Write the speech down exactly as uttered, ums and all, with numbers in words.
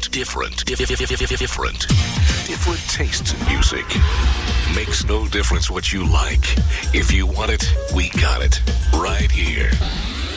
different. Different. Different tastes in music. Makes no difference what you like. If you want it, we got it. Right here.